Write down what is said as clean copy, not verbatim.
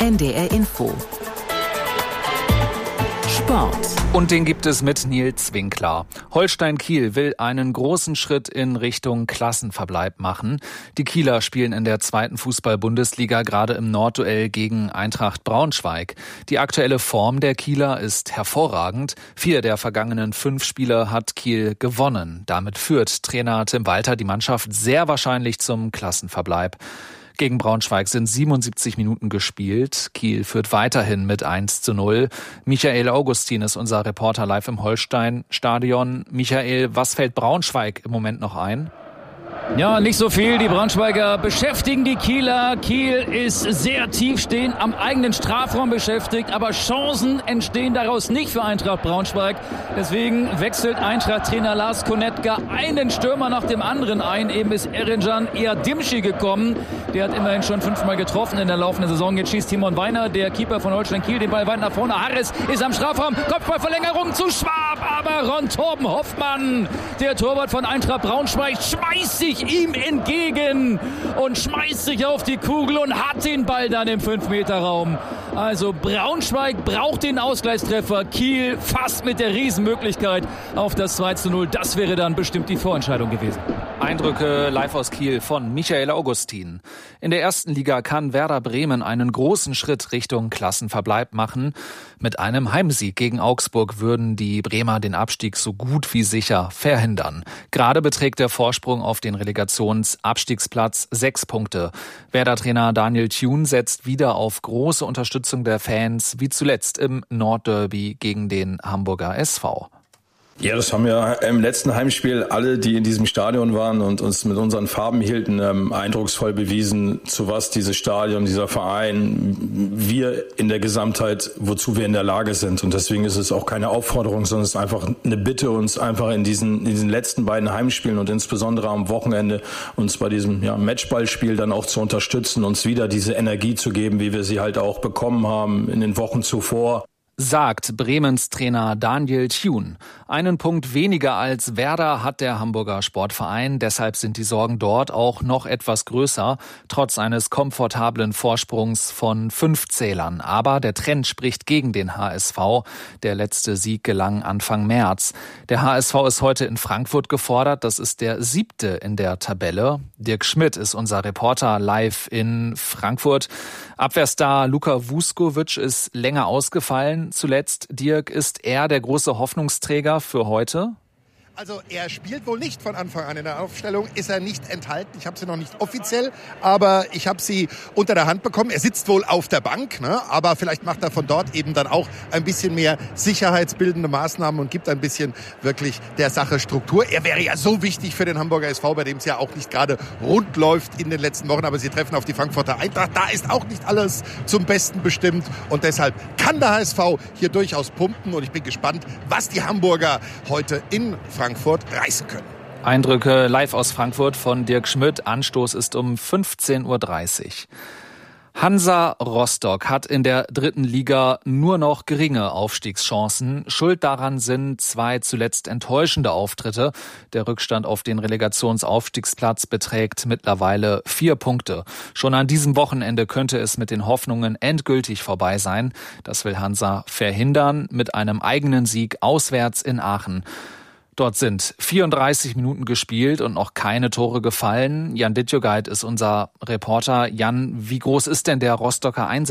NDR Info. Sport. Und den gibt es mit Nils Winkler. Holstein Kiel will einen großen Schritt in Richtung Klassenverbleib machen. Die Kieler spielen in der 2. Fußball-Bundesliga gerade im Nordduell gegen Eintracht Braunschweig. Die aktuelle Form der Kieler ist hervorragend. 4 der vergangenen 5 Spiele hat Kiel gewonnen. Damit führt Trainer Tim Walter die Mannschaft sehr wahrscheinlich zum Klassenverbleib. Gegen Braunschweig sind 77 Minuten gespielt. Kiel führt weiterhin mit 1:0. Michael Augustin ist unser Reporter live im Holstein-Stadion. Michael, was fällt Braunschweig im Moment noch ein? Ja, nicht so viel. Die Braunschweiger beschäftigen die Kieler. Kiel ist sehr tiefstehend am eigenen Strafraum beschäftigt, aber Chancen entstehen daraus nicht für Eintracht Braunschweig. Deswegen wechselt Eintracht-Trainer Lars Konetka einen Stürmer nach dem anderen ein. Eben ist Erencan Iadimci gekommen. Der hat immerhin schon 5-mal getroffen in der laufenden Saison. Jetzt schießt Timon Weiner, der Keeper von Holstein Kiel, den Ball weit nach vorne. Harris ist am Strafraum, Kopfballverlängerung zu Schwab, aber Ron Torben Hoffmann, der Torwart von Eintracht Braunschweig, schmeißt sich ihm entgegen und schmeißt sich auf die Kugel und hat den Ball dann im 5-Meter-Raum. Also Braunschweig braucht den Ausgleichstreffer. Kiel fast mit der Riesenmöglichkeit auf das 2:0. Das wäre dann bestimmt die Vorentscheidung gewesen. Eindrücke live aus Kiel von Michael Augustin. In der 1. Liga kann Werder Bremen einen großen Schritt Richtung Klassenverbleib machen. Mit einem Heimsieg gegen Augsburg würden die Bremer den Abstieg so gut wie sicher verhindern. Gerade beträgt der Vorsprung auf den Relegationsabstiegsplatz 6 Punkte. Werder-Trainer Daniel Thune setzt wieder auf große Unterstützung der Fans, wie zuletzt im Nordderby gegen den Hamburger SV. Ja, das haben ja im letzten Heimspiel alle, die in diesem Stadion waren und uns mit unseren Farben hielten, eindrucksvoll bewiesen, zu was dieses Stadion, dieser Verein, wir in der Gesamtheit, wozu wir in der Lage sind. Und deswegen ist es auch keine Aufforderung, sondern es ist einfach eine Bitte, uns einfach in diesen letzten beiden Heimspielen und insbesondere am Wochenende uns bei diesem Matchballspiel dann auch zu unterstützen, uns wieder diese Energie zu geben, wie wir sie halt auch bekommen haben in den Wochen zuvor. Sagt Bremens Trainer Daniel Thune. Einen Punkt weniger als Werder hat der Hamburger Sportverein, deshalb sind die Sorgen dort auch noch etwas größer, trotz eines komfortablen Vorsprungs von 5 Zählern. Aber der Trend spricht gegen den HSV. Der letzte Sieg gelang Anfang März. Der HSV ist heute in Frankfurt gefordert, das ist der 7. in der Tabelle. Dirk Schmidt ist unser Reporter live in Frankfurt. Abwehrstar Luka Vuskovic ist länger ausgefallen. Zuletzt, Dirk, ist er der große Hoffnungsträger für heute? Also er spielt wohl nicht von Anfang an in der Aufstellung, ist er nicht enthalten. Ich habe sie noch nicht offiziell, aber ich habe sie unter der Hand bekommen. Er sitzt wohl auf der Bank, ne? Aber vielleicht macht er von dort eben dann auch ein bisschen mehr sicherheitsbildende Maßnahmen und gibt ein bisschen wirklich der Sache Struktur. Er wäre ja so wichtig für den Hamburger SV, bei dem es ja auch nicht gerade rund läuft in den letzten Wochen. Aber sie treffen auf die Frankfurter Eintracht. Da ist auch nicht alles zum Besten bestimmt. Und deshalb kann der HSV hier durchaus pumpen. Und ich bin gespannt, was die Hamburger heute in Frankfurt reißen können. Eindrücke live aus Frankfurt von Dirk Schmidt. Anstoß ist um 15:30 Uhr. Hansa Rostock hat in der 3. Liga nur noch geringe Aufstiegschancen. Schuld daran sind 2 zuletzt enttäuschende Auftritte. Der Rückstand auf den Relegationsaufstiegsplatz beträgt mittlerweile 4 Punkte. Schon an diesem Wochenende könnte es mit den Hoffnungen endgültig vorbei sein. Das will Hansa verhindern mit einem eigenen Sieg auswärts in Aachen. Dort sind 34 Minuten gespielt und noch keine Tore gefallen. Jan Dittjogait ist unser Reporter. Jan, wie groß ist denn der Rostocker Einsatz